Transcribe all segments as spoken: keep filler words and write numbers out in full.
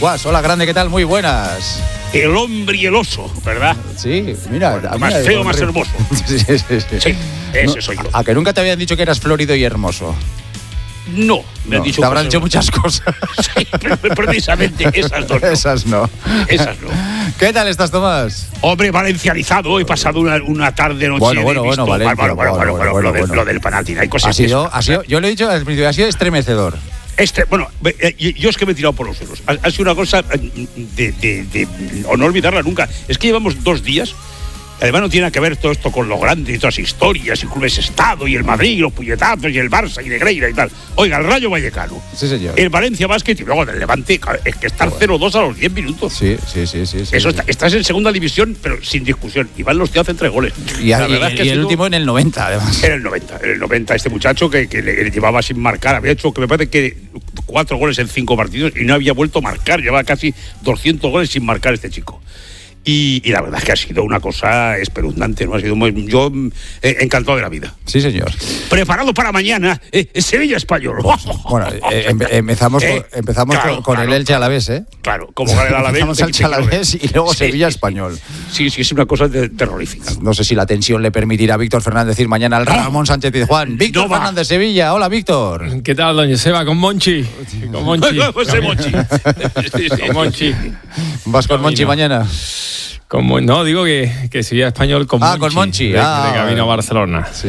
Guas, hola grande, ¿qué tal? Muy buenas. El hombre y el oso, ¿verdad? Sí, mira. Bueno, mira más feo, más hermoso. sí, sí, sí. Sí, ese no, soy yo. A que nunca te habían dicho que eras florido y hermoso. No, me no, han dicho te habrán cosas, dicho muchas cosas. Sí, precisamente esas dos no. Esas no. Esas no. ¿Qué tal estás, Tomás? Hombre, valencianizado. He pasado una, una tarde, noche. Bueno, bueno, he visto, bueno, Valencia, bueno, bueno, bueno, bueno, bueno, bueno, lo, de, bueno. lo del Panathinaikos. Hay cosas Ha sido, ha sido, yo lo he dicho al principio, ha sido estremecedor. Este, bueno, yo es que me he tirado por los suelos. Ha, ha sido una cosa de, de, de, o no olvidarla nunca. Es que llevamos dos días. Además no tiene que ver todo esto con lo grande y todas las historias y clubes Estado y el Madrid y los puñetazos y el Barça y Negreira y tal. Oiga, el Rayo Vallecano. Sí, señor. El Valencia Basket y luego el Levante. Es que estar cero dos a los diez minutos. Sí, sí, sí, sí. sí Eso sí. Está, estás en segunda división, pero sin discusión. Iván Los tíos hacen tres goles. Y, La y, verdad es que y ha el sido, último en el noventa, además. En el noventa. En el noventa, este muchacho que, que le, le llevaba sin marcar. Había hecho, que me parece que cuatro goles en cinco partidos y no había vuelto a marcar. Llevaba casi doscientos goles sin marcar este chico. Y, y la verdad es que ha sido una cosa espeluznante, ¿no? Ha sido muy, yo eh, encantado de la vida. Sí, señor. Preparado para mañana, eh, Sevilla Español. Bueno, eh, empe- empezamos, Eh, con, empezamos claro, con, con claro, el Elche Alavés, ¿eh? Claro, como gana el Alavés. Empezamos al Elche Alavés y luego Sí, Sevilla sí, Español. Sí, sí, es una cosa de, terrorífica. No sé si la tensión le permitirá a Víctor Fernández ir mañana al Ramón Sánchez Pizjuán. Víctor No va. Fernández, Sevilla. Hola, Víctor. ¿Qué tal, doña Seba? Con Monchi. Con Monchi. Ese Monchi. Sí, sí. Con Monchi. ¿Vas con Camino. Monchi mañana? Con Mon- no, digo que, que Sevilla Español con Ah, Monchi. con Monchi. De, Ah, de camino a Barcelona. Sí.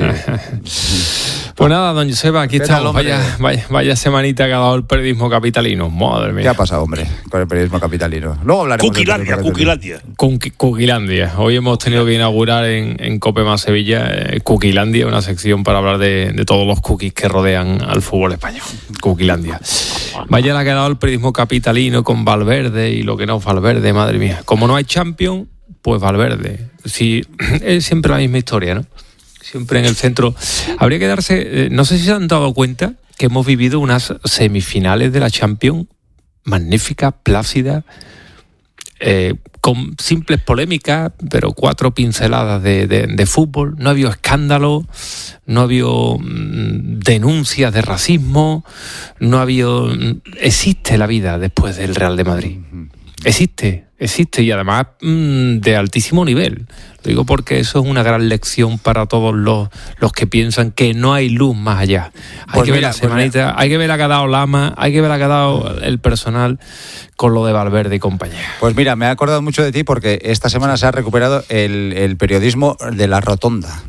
Pues nada, don Joseba, aquí ¿Qué tal, estamos. hombre? Vaya, vaya, vaya semanita que ha dado el periodismo capitalino. Madre ¿Qué mía. ha pasado, hombre, con el periodismo capitalino? Luego hablaremos. del Cuquilandia, periodismo Cuquilandia. Cuqui- Cuquilandia. Hoy hemos tenido que inaugurar en, en Cope Más Sevilla eh, Cuquilandia, una sección para hablar de, de todos los cookies que rodean al fútbol español. Cuquilandia. Vaya la que ha dado el periodismo capitalino con Valverde y lo que no es Valverde, madre mía. Como no hay Champions, pues Valverde. Sí, es siempre la misma historia, ¿no? Siempre en el centro. Habría que darse, eh, no sé si se han dado cuenta que hemos vivido unas semifinales de la Champions magníficas, plácidas, eh, con simples polémicas, pero cuatro pinceladas de, de, de fútbol. No ha habido escándalo, no ha habido mm, denuncias de racismo, no ha habido... Mm, existe la vida después del Real de Madrid. Existe, existe y además mmm, de altísimo nivel. Lo digo porque eso es una gran lección para todos los, los que piensan que no hay luz más allá. Hay Pues que mira, ver la semanita, pues hay que ver la que ha dado Lama, hay que ver la que ha dado el personal con lo de Valverde y compañía. Pues mira, me he acordado mucho de ti porque esta semana se ha recuperado el, el periodismo de la rotonda.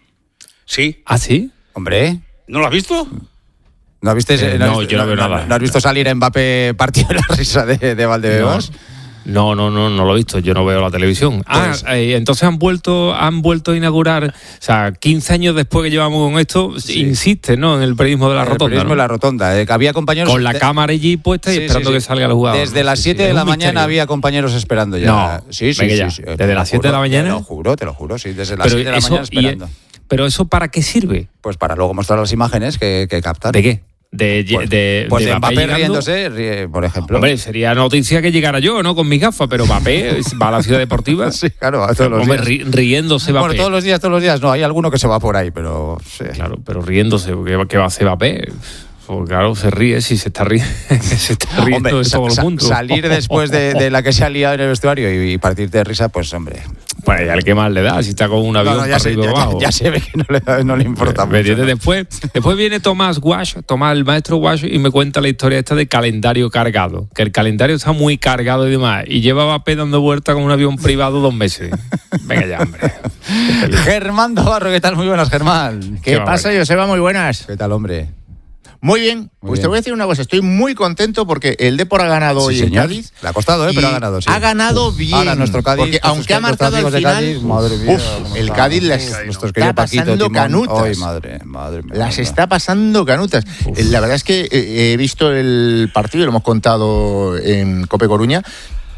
Sí. ¿Ah, sí? Hombre, ¿No lo has visto? ¿no viste? Eh, ¿no, has no, visto- yo no veo nada. ¿No has visto salir a Mbappé partido de la risa de, de Valdebebas? No, no, no, no lo he visto, yo no veo la televisión. Pues- ah, eh, entonces han vuelto, han vuelto a inaugurar, o sea, quince años después que llevamos con esto, Sí. insiste, ¿no? En el periodismo de la El rotonda. periodismo ¿no? de la rotonda. eh, que había compañeros... Con la de- cámara allí puesta y Sí, esperando sí, sí. que salga el jugador. Desde las Sí, siete sí, de es la un mañana misterio. había compañeros esperando ya. No, sí, sí, venga sí, ya. sí, ¿Desde te lo las siete de la juro, mañana? Te lo juro, te lo juro, sí, desde las Pero siete de la eso, mañana y- esperando. pero eso ¿para qué sirve? Pues para luego mostrar las imágenes que, que captan. ¿De qué? De, Pues de, pues de de Mbappé llegando. riéndose, ríe, por ejemplo. Hombre, sería noticia que llegara yo, ¿no? Con mis gafas, pero Mbappé va a la ciudad deportiva. Sí, claro, a todos los Hombre, días. ri- riéndose Mbappé. Bueno, todos los días, todos los días. No, hay alguno que se va por ahí, pero... sí. Claro, pero riéndose, ¿qué, qué va a hacer Mbappé? Pues claro, se ríe, si se está riendo, se está riendo Hombre, de sa- todo el sa- mundo. salir después de, de la que se ha liado en el vestuario y, y partirte de risa, pues hombre... Pues ya el que más le da, si está con un avión No, no, ya, para se, arriba ya, o abajo. ya- ya se ve que no le, da- no le importa ¿Me mucho. entiendes? ¿no? Después, después viene Tomás Guash, Tomás, el maestro Guash, y me cuenta la historia esta de calendario cargado. Que el calendario está muy cargado y demás. Y lleva Mbappé dando vuelta con un avión privado dos meses. Venga ya, hombre. Germán Navarro, ¿qué tal? Muy buenas, Germán. ¿Qué Qué pasa, barbaridad. Joseba? Muy buenas. ¿Qué tal, hombre? Muy bien. Muy Pues bien. te voy a decir una cosa. Estoy muy contento porque el Depor ha ganado Sí, hoy en señor. Cádiz. Le ha costado, ¿eh? y Pero ha ganado, sí. Ha ganado bien. Ahora nuestro Cádiz, Porque nuestros aunque ha nuestros marcado al amigos de final, Cádiz, madre mía, uf, cómo el está. Cádiz las Nuestros está queridos Paquito, pasando Timón. canutas. Ay, madre, madre mía. Las está pasando canutas. Eh, La verdad es que eh, he visto el partido y lo hemos contado en Cope Coruña.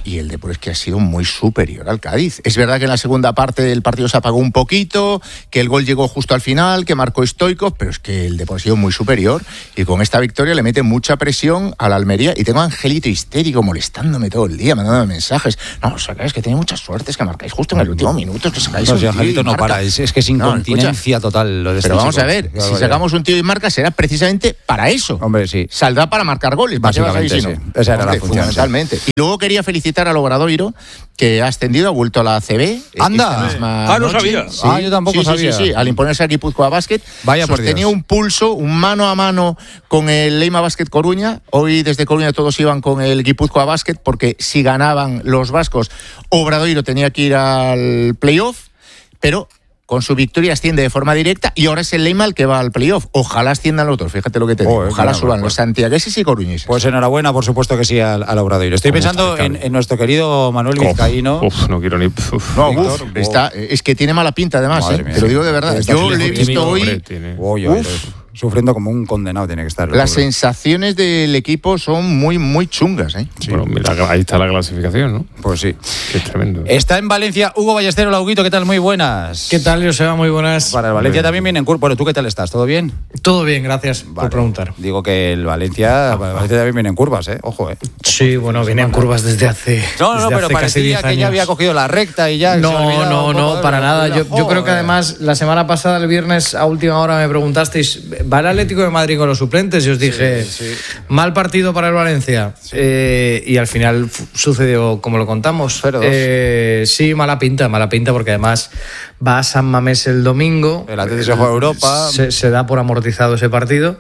y el Depor es que ha sido muy superior al Cádiz. Es verdad que en la segunda parte el partido se apagó un poquito, que el gol llegó justo al final, que marcó Stoichkov, pero es que el Depor ha sido muy superior y con esta victoria le mete mucha presión a la Almería. Y tengo a Angelito histérico molestándome todo el día, mandándome mensajes. No, o sea, es que tenéis mucha suerte, es que marcáis justo en el último minuto, es que sacáis No, un si Angelito tío y no marca. para, es, es que es incontinencia no, total lo de este Pero vamos chico. a ver, Claro, si ya. sacamos un tío y marca será precisamente para eso. Hombre, sí. Saldrá para marcar goles, Básicamente, si no? sí. Esa era la Hombre, función, fundamentalmente. Y luego quería felicitar al Obradoiro, que ha ascendido, ha vuelto a la A C B. ¡Anda! esta misma Ah, no noche. sabía. Sí, Ah, yo tampoco sí, sí, sabía. Sí, sí, al imponerse a Guipúzcoa Basket. Vaya por sostenía Dios. un pulso, un mano a mano con el Leima Basket Coruña. Hoy desde Coruña todos iban con el Guipúzcoa Basket, porque si ganaban los vascos, Obradoiro tenía que ir al playoff, pero con su victoria asciende de forma directa y ahora es el Leima el que va al playoff. Ojalá asciendan los otros, fíjate lo que te digo. Joder, Ojalá claro, suban pues. los santiagueses y coruñeses. Pues enhorabuena, por supuesto que sí, al, al Obradoiro. Estoy pensando en, en nuestro querido Manuel Vizcaíno. Uf, no quiero ni... uf. No, Víctor, uf, wow. está, es que tiene mala pinta además, Madre ¿eh? mía, Te lo sí. digo de verdad. Está Yo lejos le he de visto mí, hoy hombre, tiene- Uy, Uf. sufriendo como un condenado tiene que estar. el las pobre. sensaciones del equipo son muy, muy chungas, ¿eh? Bueno, mira, ahí está la clasificación, ¿no? Pues sí. Que es tremendo. Está en Valencia Hugo Ballesteros, Lauguito, ¿qué tal? Muy buenas. ¿Qué tal, Joseba? Muy buenas. Para el Valencia también viene en curva. Bueno, ¿tú qué tal estás? ¿Todo bien? Todo bien, gracias por Vale. preguntar. Digo que el Valencia, el Valencia también viene en curvas, ¿eh? Ojo, ¿eh? Sí, bueno, vienen curvas desde hace No, no, no, desde pero hace casi parecía diez que ya años. había cogido la recta y ya. se No, ha olvidado no, un poco no, de- para nada. Yo, yo creo que Joder. además la semana pasada, el viernes, a última hora me preguntasteis, ¿va el Atlético de Madrid con los suplentes? Y os dije, Sí, sí. mal partido para el Valencia. Eh, y al final f- sucedió como lo contamos. cero dos. Eh, sí, mala pinta, mala pinta, porque además va a San Mamés el domingo. El Atlético se juega a Europa. Se, se da por amortizado ese partido.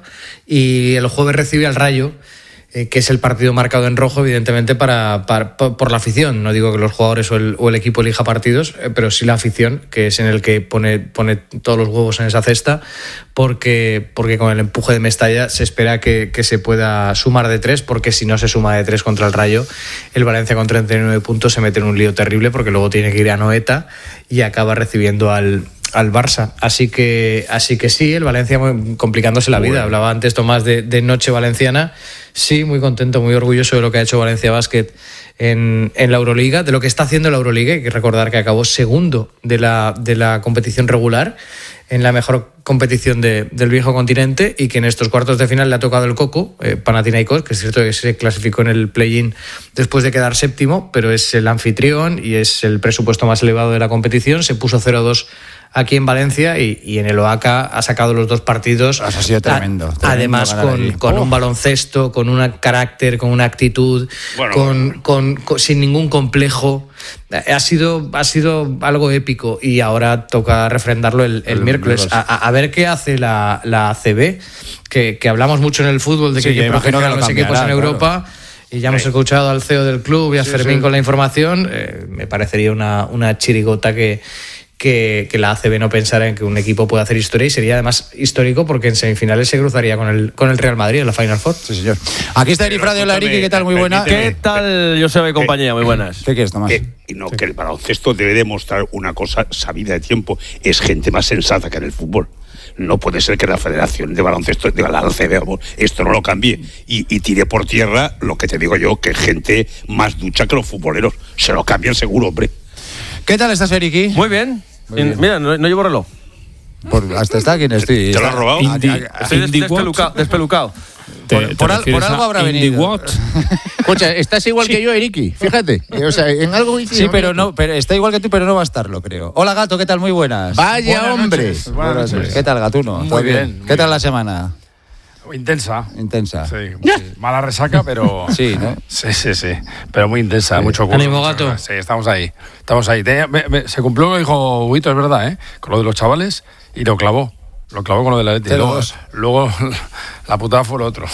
Y el jueves recibe al Rayo, eh, que es el partido marcado en rojo, evidentemente, para, para- por, por la afición. No digo que los jugadores o el, o el equipo elija partidos, eh, pero sí la afición, que es en el que pone, pone todos los huevos en esa cesta, porque, porque con el empuje de Mestalla se espera que, que se pueda sumar de tres, porque si no se suma de tres contra el Rayo, el Valencia con treinta y nueve puntos se mete en un lío terrible, porque luego tiene que ir a Noeta y acaba recibiendo al... al Barça, así que así que sí, el Valencia muy- complicándose la vida. Hablaba antes Tomás de, de noche valenciana. Sí, muy contento, muy orgulloso de lo que ha hecho Valencia Basket en, en la Euroliga, de lo que está haciendo la Euroliga. Hay que recordar que acabó segundo de la, de la competición regular, en la mejor competición de, del viejo continente, y que en estos cuartos de final le ha tocado el coco, eh, Panathinaikos, que es cierto que se clasificó en el play-in después de quedar séptimo, pero es el anfitrión y es el presupuesto más elevado de la competición. Se puso cero dos aquí en Valencia y, y en el O A C A ha sacado los dos partidos. Eso ha sido tremendo, A- tremendo además, ganar con, allí. con Oh. un baloncesto, con un carácter, con una actitud, Bueno, con, bueno. con- con- sin ningún complejo. Ha sido, ha sido algo épico y ahora toca refrendarlo el, el El miércoles. miércoles. A, a- a ver qué hace la, la A C B, que, que hablamos mucho en el fútbol de que Sí, yo hay que imagino proteger que a lo los equipos en cambiará, Europa. Y ya hemos escuchado al C E O del club y a Fermín con la información. Eh, me parecería una, una chirigota que, que, que la A C B no pensara en que un equipo pueda hacer historia, y sería además histórico porque en semifinales se cruzaría con el, con el Real Madrid en la Final Four. Sí, señor. Aquí está Eri Fradio, la Eriki, ¿qué tal? Muy buena. permíteme. ¿Qué tal, Joseba y compañía? Muy buenas. ¿Qué quieres, Tomás? Que, y no, que el baloncesto debe demostrar una cosa sabida de tiempo. Es gente más sensata que en el fútbol. No puede ser que la Federación de Baloncesto de la A C B, vamos, esto no lo cambie y, y tire por tierra lo que te digo yo, que gente más ducha que los futboleros. Se lo cambian seguro, hombre. ¿Qué tal estás, Eriki? Muy bien. Muy bien. Mira, no, no llevo reloj. Por, hasta está quien estoy. ¿Te lo has robado? Aquí- Indi- Estoy des- Indie despelucado. What? despelucado. ¿Te- Por- te por al- refieres por algo a habrá Indie venido. What? Escucha, estás igual que yo, Eriki, fíjate. O sea, en algo Sí, coincidimos. pero no, pero está igual que tú, pero no va a estarlo, creo. Hola, Gato, ¿qué tal? Muy buenas. Vaya, Buenas hombre. noches. Buenas noches. ¿Qué tal, Gatuno? Muy ¿Todo bien, muy ¿Qué tal bien. la semana? Intensa. Intensa. Sí, sí. Mala resaca, pero. Sí, ¿no? Sí, sí, sí. Pero muy intensa, mucho curso. Ánimo, mucho Gato. curso. Sí, estamos ahí. Estamos ahí. Tenía- me- me- se cumplió lo que dijo Huito, es verdad, ¿eh? Con lo de los chavales y lo clavó. Lo clavó con lo de la Leti. cero Luego, dos. luego la putada fue lo otro.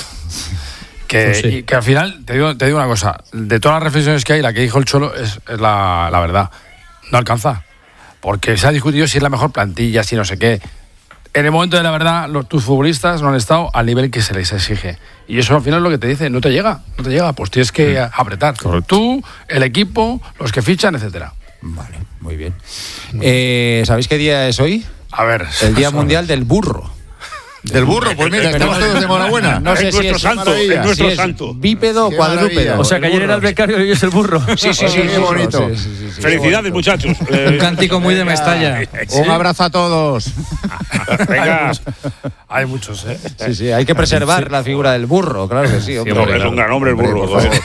Que, Pues sí. y que al final, te digo, te digo una cosa, de todas las reflexiones que hay, la que dijo el Cholo es, es la, la verdad. No alcanza. Porque se ha discutido si es la mejor plantilla, si no sé qué. En el momento de la verdad, los, tus futbolistas no han estado al nivel que se les exige. Y eso al final es lo que te dice, no te llega, no te llega, pues tienes que apretar. Tú, el equipo, los que fichan, etcétera. Vale, muy bien. Eh, ¿Sabéis qué día es hoy? A ver. El Día Mundial del Burro. Del burro, pues mira, estamos todos de enhorabuena. No sé es si nuestro es santo, maravilla. es nuestro si es santo. bípedo o Qué cuadrúpedo. maravilla. O sea, que ayer era el becario y hoy es el burro. Sí, sí, sí, Qué sí, bonito. sí, sí, sí, sí. Felicidades, muchachos. Un cántico muy de Mestalla. Un abrazo a todos. Venga. Hay muchos, ¿eh? Sí, sí, hay que preservar la figura del burro, claro que sí. hombre. hombre, Es un gran hombre el burro. Hombre, por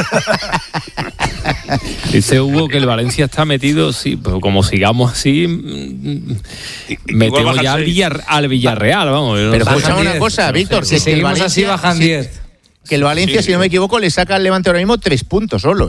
Dice Hugo que el Valencia está metido, sí, pero como sigamos así, mm, metemos ya al, Villar, al Villarreal, vamos. yo no Pero sé. escuchame una diez. cosa, Víctor, Si que es que el seguimos así, Valencia- bajan sí, diez. Que el Valencia, Sí, si no me equivoco, le saca al Levante ahora mismo tres puntos solo.